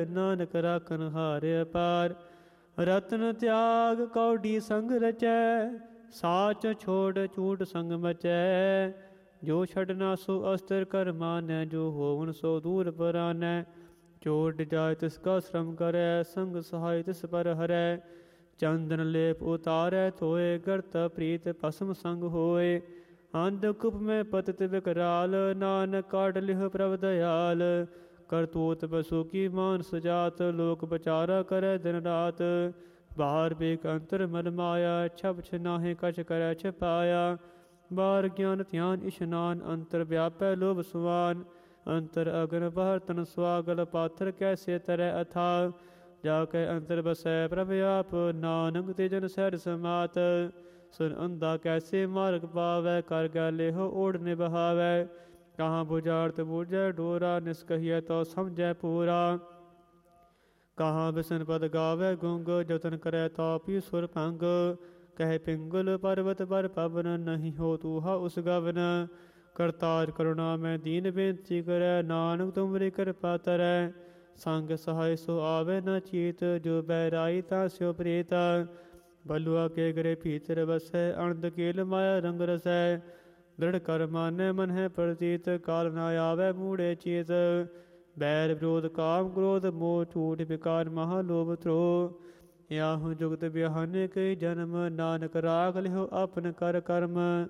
ਨਾਨਕ ਰਾਖਨ ਹਾਰ ਅਪਾਰ। ਰਤਨ ਤਿਆਗ ਕੌਡੀ ਸੰਗ ਰਚੈ, ਸਾਚ ਛੋੜ ਝੂਠ ਸੰਗ ਮਚੈ। ਜੋ ਛਡਨਾ ਸੋ ਅਸਤਰ ਕਰ ਮਾਨੈ, ਜੋ ਹੋਵਨ ਸੋ ਦੂਰ ਪਰਾਨੈ। ਚੋਟ ਜਾਇ ਤਿਸ ਕਾ ਸ਼ਰਮ ਕਰੈ, ਸੰਗ ਸਹਾਇ ਤਿਸ ਪਰ ਹਰੈ। ਚੰਦਨ ਲੇਪ ਉਤਾਰੈ ਧੋਏ, ਗਰਤ ਪ੍ਰੀਤ ਭਸਮ ਸੰਗ ਹੋਏ। ਅੰਧ ਕੁਪ ਮੈਂ ਪਤਿਤ ਵਿਕਰਾਲ, ਨਾਨਕ ਕਾਢ ਲਿਹੁ ਪ੍ਰਭ ਦਇਆਲ। ਕਰਤੂਤ ਪਸੂ ਕੀ ਮਾਨਸ ਜਾਤ, ਲੋਕ ਵਿਚਾਰਾ ਕਰੈ ਦਿਨ ਰਾਤ। ਬਾਹਰ ਬੇਕ ਅੰਤਰ ਮਲ ਮਾਇਆ, ਛਪ ਛਨਾਹੇ ਕਛ ਕਰੈ ਛਪਾਇਆ। ਬਾਹਰ ਗਿਆਨ ਧਿਆਨ ਇਸ਼ਨਾਨ, ਅੰਤਰ ਵਿਆਪੈ ਲੋਭ ਸੁਆਨ। ਅੰਤਰ ਅਗਨ ਬਾਹਰ ਤਨ ਸੁਆਗਲ, ਪਾਥਰ ਕੈਸੇ ਤਰੈ ਅਥਾਹ। ਜਾ ਕੇ ਅੰਤਰ ਬਸੈ ਪ੍ਰਭ ਆਪ, ਨਾਨਕ ਤੇ ਜਨ ਸਹਿਜ ਸਮਾਤ। ਸੁਨ ਅੰਧਾ ਕੈਸੇ ਮਾਰਗ ਪਾਵੈ, ਕਰ ਗੈਲੇ ਹੋ ਓੜ ਨਿਬਹਾਵੈ। ਕਹਾਂ ਬੁਝਾਰਤ ਬੂਝੈ ਡੋਰਾ, ਨਿਸਕਹੀਐ ਤੋ ਸਮਝੈ ਪੂਰਾ। ਕਹਾਂ ਬਿਸਨ ਪਦ ਗਾਵੈ ਗੁੰਗ, ਜਤਨ ਕਰੈ ਤਾ ਪੀ ਸੁਰ ਭੰਗ। ਕਹਿ ਪਿੰਗਲ ਪਰਬਤ ਪਰ ਪਵਨ, ਨਹੀਂ ਹੋ ਤੂਹਾ ਉਸ ਗਵਨ। ਕਰਤਾਰ ਕਰੁਣਾ ਮੈਂ ਦੀਨ ਬੇਨਤੀ ਕਰੈ, ਨਾਨਕ ਤੁਮਰੀ ਕਿਰਪਾ ਤਰੈ। ਸੰਗ ਸਹਾਇ ਸੋ ਆਵੇ ਨ ਚੀਤ, ਜੋ ਬੈਰਾਈ ਤਾਂ ਸਿਓ ਪ੍ਰੀਤ। ਬਲੁਆ ਕੇ ਗਰੇ ਭੀਤਰ ਵਸੈ, ਅਣਦ ਕੀਲ ਮਾਇਆ ਰੰਗ ਰਸੈ। ਦ੍ਰਿੜ ਕਰ ਮਾਨੈ ਮਨ ਹੈ ਪ੍ਰਤੀਤ, ਕਾਲ ਨਾ ਆਵੈ ਮੂੜੇ ਚੀਤ। ਬੈਰ ਵਿਰੋਧ ਕਾਮ ਕ੍ਰੋਧ ਮੋਹ, ਝੂਠ ਵਿਕਾਰ ਮਹਾ ਲੋਭ ਧ੍ਰੋਹ। ਯਾਹੁ ਜੁਗਤ ਬਿਹਾਨੇ ਕਈ ਜਨਮ, ਨਾਨਕ ਰਾਖ ਲਿਹੁ ਆਪਨ ਕਰ ਕਰਮ।